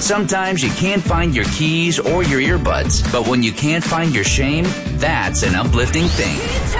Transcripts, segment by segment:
Sometimes you can't find your keys or your earbuds, but when you can't find your shame, that's an uplifting thing.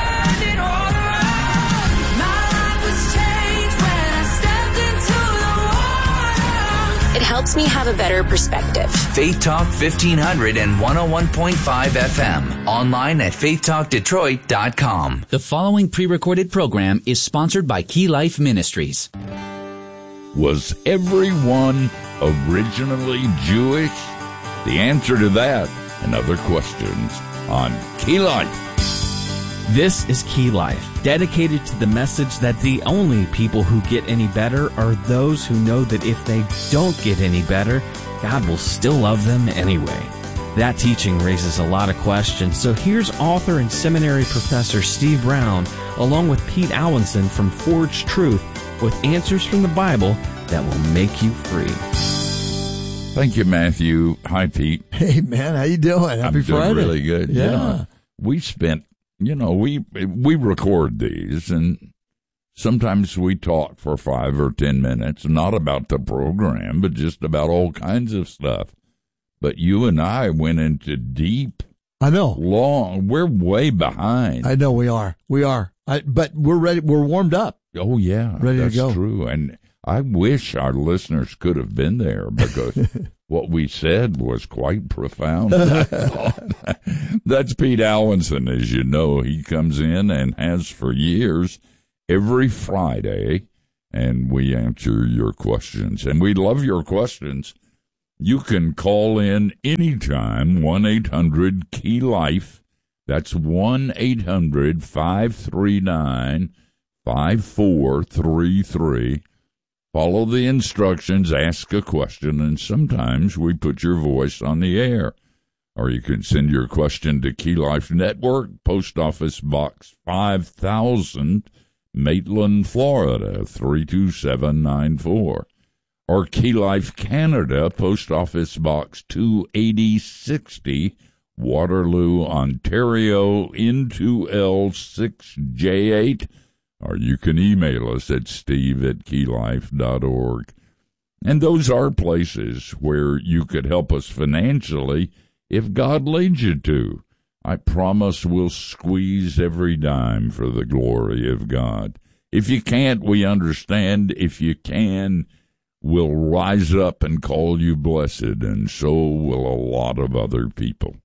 It helps me have a better perspective. Faith Talk 1500 and 101.5 FM. Online at faithtalkdetroit.com. The following pre-recorded program is sponsored by Key Life Ministries. Was everyone originally Jewish? The answer to that and other questions on Key Life. This is Key Life, dedicated to the message that the only people who get any better are those who know that if they don't get any better, God will still love them anyway. That teaching raises a lot of questions, so here's author and seminary professor Steve Brown, along with Pete Alwinson from Forged Truth, with answers from the Bible that will make you free. Thank you, Matthew. Hi, Pete. Hey, man. How you doing? Happy Friday. I'm doing really good. Yeah. We spent, we record these, and sometimes we talk for 5 or 10 minutes, not about the program, but just about all kinds of stuff. But you and I went into deep, long, we're way behind. I know we are. But we're ready. We're warmed up. Oh, yeah. Ready to go. That's true. And I wish our listeners could have been there because what we said was quite profound. That's Pete Alwinson, as you know. He comes in and has for years every Friday, and we answer your questions. And we love your questions. You can call in anytime, 1-800-KEY-LIFE. That's 1-800-539-5433. Follow the instructions, ask a question, and sometimes we put your voice on the air. Or you can send your question to Key Life Network, Post Office Box 5000, Maitland, Florida, 32794. Or Key Life Canada, Post Office Box 28060, Waterloo, Ontario, N2L6J8. Or you can email us at steve@keylife.org. And those are places where you could help us financially if God leads you to. I promise we'll squeeze every dime for the glory of God. If you can't, we understand. If you can, we'll rise up and call you blessed, and so will a lot of other people.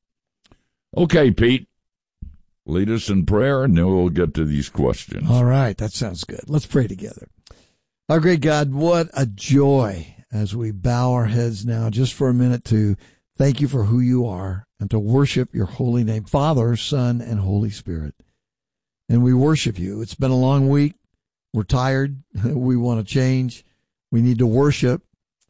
Okay, Pete. Lead us in prayer, and then we'll get to these questions. All right. That sounds good. Let's pray together. Our great God, what a joy as we bow our heads now just for a minute to thank you for who you are and to worship your holy name, Father, Son, and Holy Spirit. And we worship you. It's been a long week. We're tired. We want to change. We need to worship.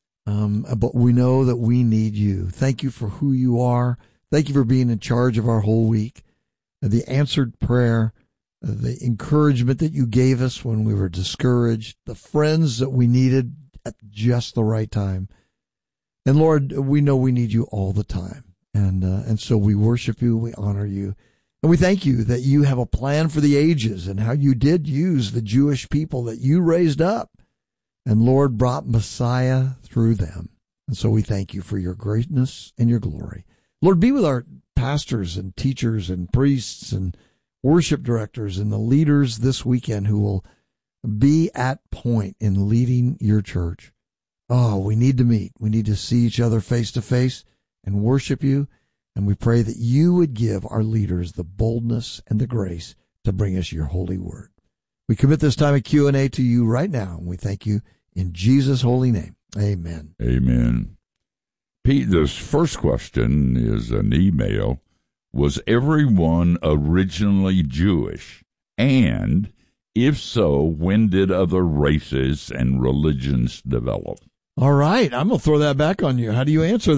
But we know that we need you. Thank you for who you are. Thank you for being in charge of our whole week. The answered prayer, the encouragement that you gave us when we were discouraged, the friends that we needed at just the right time. And Lord, we know we need you all the time. And so we worship you, we honor you, and we thank you that you have a plan for the ages and how you did use the Jewish people that you raised up. And Lord, brought Messiah through them. And so we thank you for your greatness and your glory. Lord, be with our pastors and teachers and priests and worship directors and the leaders this weekend who will be at point in leading your church. Oh, we need to meet. We need to see each other face to face and worship you. And we pray that you would give our leaders the boldness and the grace to bring us your holy word. We commit this time of Q&A to you right now, and we thank you in Jesus' holy name. Amen. Amen. Pete, this first question is an email. Was everyone originally Jewish? And if so, when did other races and religions develop? All right. I'm going to throw that back on you. How do you answer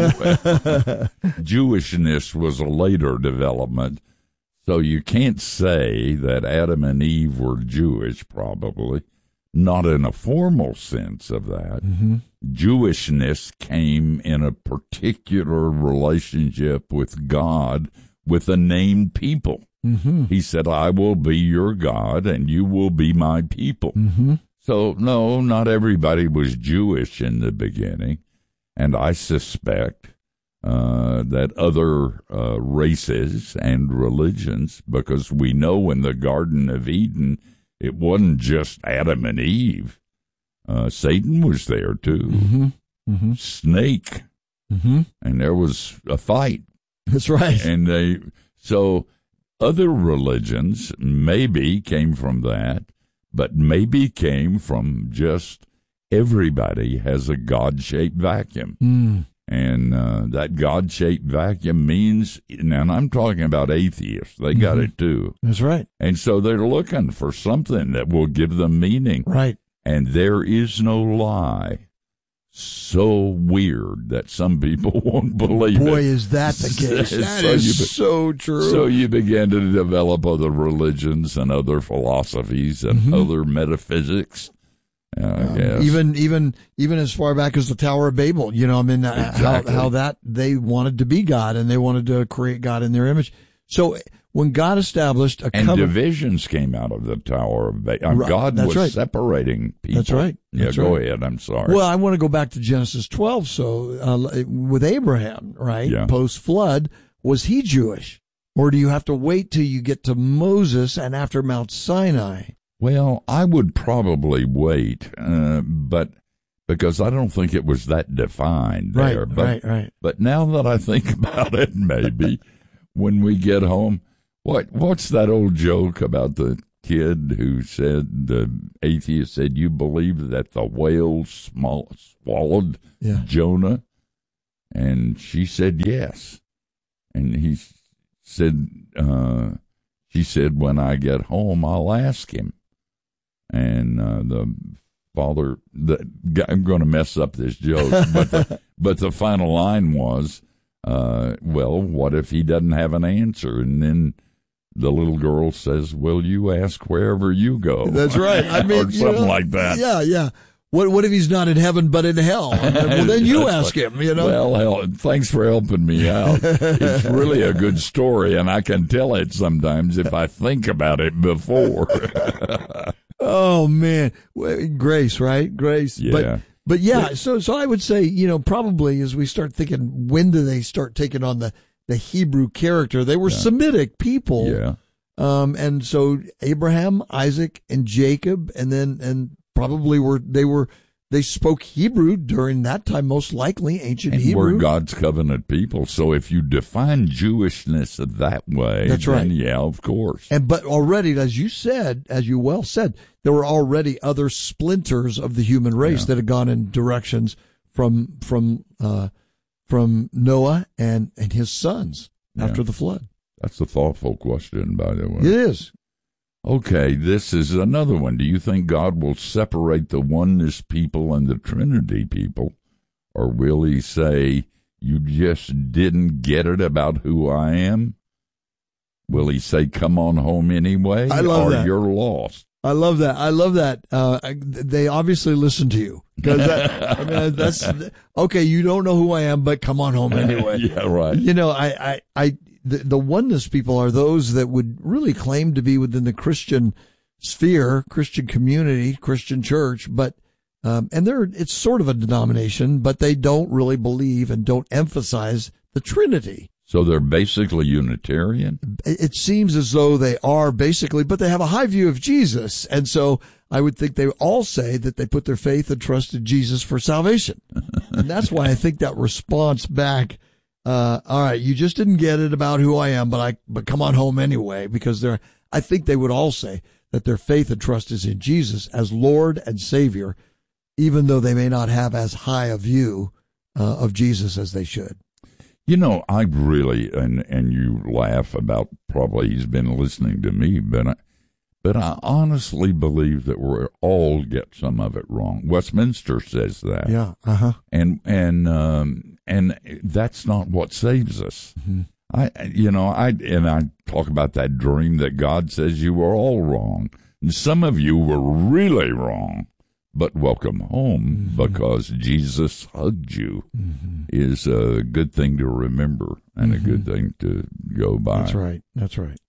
that? Jewishness was a later development, so you can't say that Adam and Eve were Jewish, probably. Not in a formal sense of that. Mm-hmm. Jewishness came in a particular relationship with God, with a named people. Mm-hmm. He said, I will be your God, and you will be my people. Mm-hmm. So, no, not everybody was Jewish in the beginning. and I suspect that other races and religions, because we know in the Garden of Eden, it wasn't just Adam and Eve. Satan was there too. Snake. And there was a fight. That's right. And so other religions maybe came from that, but maybe came from just everybody has a God-shaped vacuum. And that God-shaped vacuum means, and I'm talking about atheists, they got it too. That's right. And so they're looking for something that will give them meaning. Right. And there is no lie so weird that some people won't believe it. Boy, is that the case. That is so true. So you begin to develop other religions and other philosophies and other metaphysics. Even as far back as the Tower of Babel, exactly. how that they wanted to be God and they wanted to create God in their image. So when God established a covenant, divisions came out of the Tower of Babel. God was separating people. That's right. Yeah, go ahead. I'm sorry. Well, I want to go back to Genesis 12. So with Abraham, right? Yeah. Post flood, was he Jewish, or do you have to wait till you get to Moses and after Mount Sinai? Well, I would probably wait, but because I don't think it was that defined there. Right. But now that I think about it, maybe when we get home, what's that old joke about the kid who said, the atheist said, you believe that the whale swallowed Jonah? And she said yes. And he said, she said, when I get home, I'll ask him. And the father, I'm going to mess up this joke, but the final line was, well, what if he doesn't have an answer? And then the little girl says, well, you ask wherever you go. That's right. I mean, or something like that. Yeah. What if he's not in heaven but in hell? Well, then you ask him, Well, thanks for helping me out. It's really a good story, and I can tell it sometimes if I think about it before. Oh, man. Grace, right? Grace. Yeah. But yeah, so I would say, probably as we start thinking, when do they start taking on the Hebrew character? They were Semitic people. Yeah. And so Abraham, Isaac, and Jacob, and probably they spoke Hebrew during that time, most likely ancient Hebrew. We're God's covenant people. So if you define Jewishness that way, that's right. Yeah, of course. But already, as you well said, there were already other splinters of the human race that had gone in directions from Noah and his sons after the flood. That's a thoughtful question, by the way. It is. Okay, this is another one. Do you think God will separate the oneness people and the Trinity people? Or will he say, you just didn't get it about who I am? Will he say, come on home anyway? I love that. Or you're lost? I love that. They obviously listen to you. Because that's okay, you don't know who I am, but come on home anyway. Yeah, right. The oneness people are those that would really claim to be within the Christian sphere, Christian community, Christian church, but it's sort of a denomination, but they don't really believe and don't emphasize the Trinity. So they're basically Unitarian? It seems as though they are basically, but they have a high view of Jesus, and so I would think they all say that they put their faith and trust in Jesus for salvation. And that's why I think that response back, all right, you just didn't get it about who I am, but come on home anyway, because I think they would all say that their faith and trust is in Jesus as Lord and Savior, even though they may not have as high a view of Jesus as they should. I really, and you laugh about probably he's been listening to me, but I honestly believe that we all get some of it wrong. Westminster says that. Yeah. And that's not what saves us. Mm-hmm. I talk about that dream that God says you were all wrong. And some of you were really wrong, but welcome home because Jesus hugged you is a good thing to remember and a good thing to go by. That's right.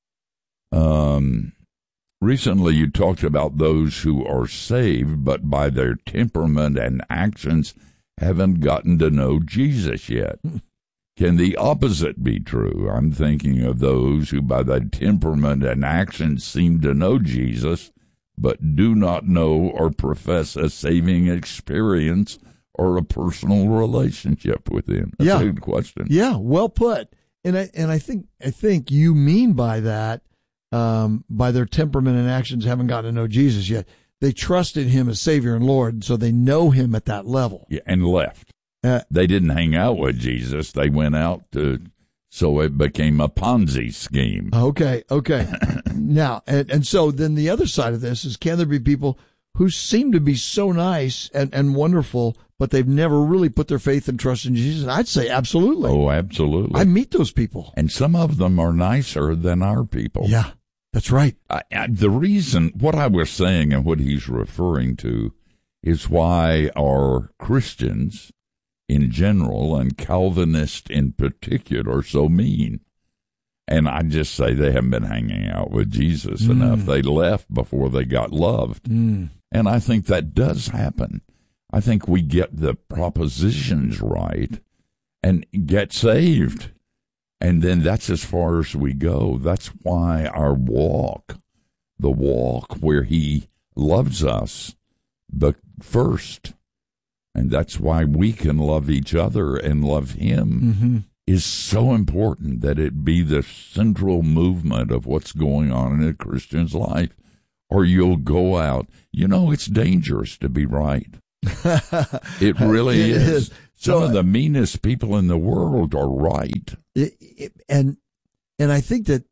Recently you talked about those who are saved, but by their temperament and actions haven't gotten to know Jesus yet. Can the opposite be true? I'm thinking of those who by their temperament and actions seem to know Jesus, but do not know or profess a saving experience or a personal relationship with him. That's a good question. Yeah, well put. And I think you mean by that, by their temperament and actions haven't gotten to know Jesus yet. They trusted him as Savior and Lord, so they know him at that level. Yeah, and left. They didn't hang out with Jesus. They went out so it became a Ponzi scheme. Okay. Now, and so then the other side of this is, can there be people who seem to be so nice and wonderful, but they've never really put their faith and trust in Jesus? I'd say absolutely. Oh, absolutely. I meet those people. And some of them are nicer than our people. Yeah, that's right. The reason, what I was saying and what he's referring to is why our Christians in general and Calvinists in particular are so mean. And I just say they haven't been hanging out with Jesus enough. They left before they got loved. And I think that does happen. I think we get the propositions right and get saved. And then that's as far as we go. That's why our walk, the walk where he loves us, but first, and that's why we can love each other and love him, is so important that it be the central movement of what's going on in a Christian's life, or you'll go out. You know, it's dangerous to be right. It really is. Some of the meanest people in the world are right. And I think that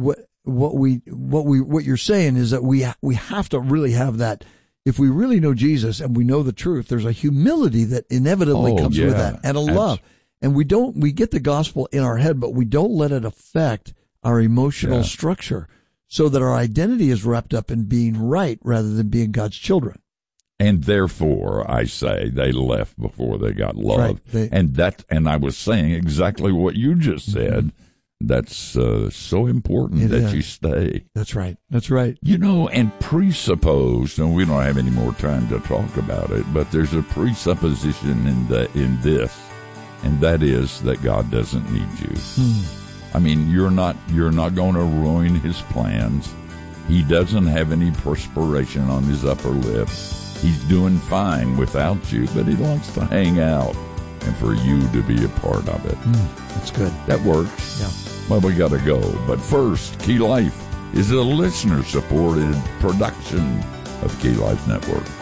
what you're saying is that we have to really have that. If we really know Jesus and we know the truth, there's a humility that inevitably comes with that, and a love. And we get the gospel in our head, but we don't let it affect our emotional structure, so that our identity is wrapped up in being right rather than being God's children. And therefore, I say, they left before they got loved. Right. And I was saying exactly what you just said. That's so important you stay. That's right. That's right. You know, and presupposed, and we don't have any more time to talk about it, but there's a presupposition in this, and that is that God doesn't need you. I mean, you're not going to ruin his plans. He doesn't have any perspiration on his upper lip. He's doing fine without you, but he wants to hang out and for you to be a part of it. That's good. That works. Yeah. Well, we got to go. But first, Key Life is a listener-supported production of Key Life Network.